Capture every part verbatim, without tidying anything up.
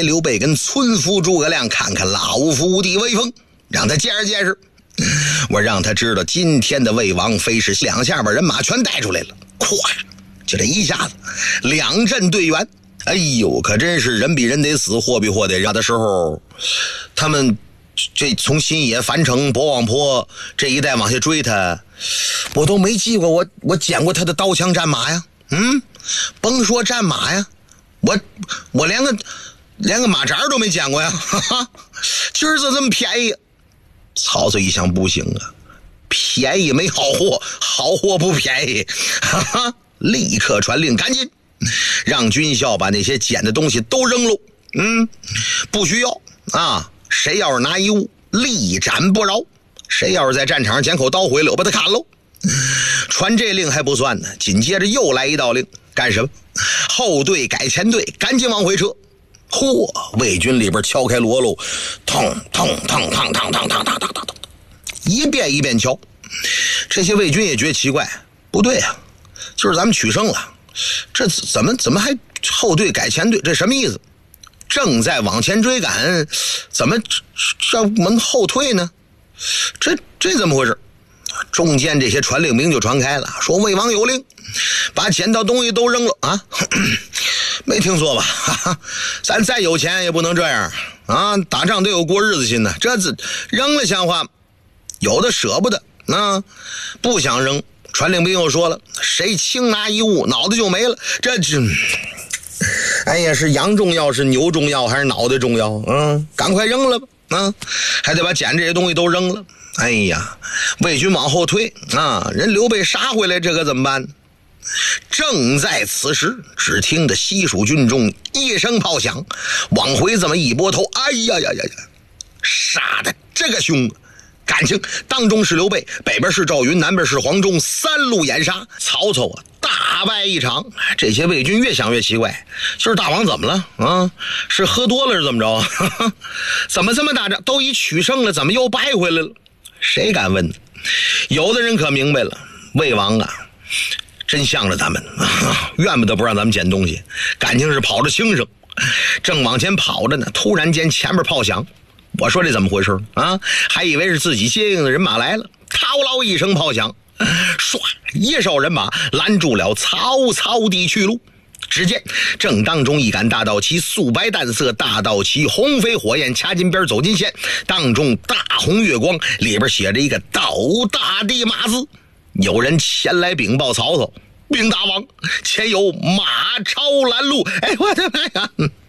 刘备跟村夫诸葛亮看看老夫的威风，让他见识见识。我让他知道今天的魏王非是两下把人马全带出来了，咵就这一下子两阵对员。哎呦，可真是人比人得死，货比货得让的时候，他们这从新野樊城博望坡这一带往下追他，我都没记过我我见过他的刀枪战马呀。嗯，甭说战马呀，我我连个连个马扎都没见过呀。哈哈，今儿子这么便宜。曹操一想不行啊，便宜没好货，好货不便宜。哈哈，立刻传令，赶紧让军校把那些捡的东西都扔喽。嗯，不需要啊，谁要是拿一物，立斩不饶。谁要是在战场上捡口刀回来，我把他砍喽。传这令还不算呢，紧接着又来一道令，干什么？后队改前队，赶紧往回撤。嚯！魏军里边敲开锣喽，腾腾腾腾腾腾腾腾腾腾，一遍一遍敲。这些魏军也觉得奇怪，不对啊，就是咱们取胜了，这怎么怎么还后队改前队？这什么意思？正在往前追赶，怎么这我们后退呢？这这怎么回事？中间这些传令兵就传开了，说魏王有令，把捡到东西都扔了啊！没听说吧？哈哈，咱再有钱也不能这样啊！打仗得有过日子心呢，这次扔了像话，有的舍不得啊，不想扔。传令兵又说了，谁轻拿一物，脑袋就没了。这这，哎呀，是羊重要，是牛重要，还是脑袋重要？嗯，赶快扔了吧！啊，还得把捡这些东西都扔了。哎呀，魏军往后退啊，人刘备杀回来，这可怎么办？正在此时，只听得西蜀军中一声炮响，往回这么一拨头，哎呀呀呀呀，杀得这个凶！感情当中是刘备，北边是赵云，南边是黄忠，三路掩杀，曹操啊大败一场。这些魏军越想越奇怪，就是大王怎么了啊？是喝多了是怎么着？怎么这么大仗都已取胜了，怎么又败回来了？谁敢问？有的人可明白了，魏王啊真向着咱们，怨不得不让咱们捡东西，感情是跑着轻声，正往前跑着呢，突然间前面炮响，我说这怎么回事啊？还以为是自己接应的人马来了，掏嗷一声炮响，唰，一哨人马拦住了曹操的去路。只见正当中一杆大道旗，素白淡色，大道旗红飞火焰，掐金边走金线，当中大红月光，里边写着一个道大的马字。有人前来禀报曹操，禀大王，前有马超拦路。哎，我的妈呀！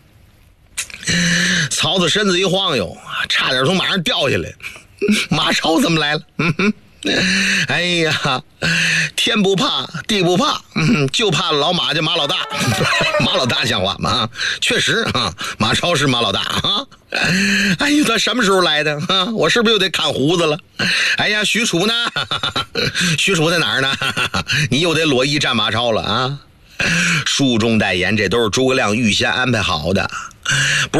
曹操身子一晃悠，差点从马上掉下来。马超怎么来了？嗯哼，哎呀，天不怕地不怕，嗯，就怕老马家马老大。马老大像话吗？确实啊，马超是马老大啊。哎呀，他什么时候来的啊？我是不是又得看胡子了？哎呀，许褚呢？许褚在哪儿呢？你又得裸衣战马超了啊！书中代言，这都是诸葛亮预先安排好的。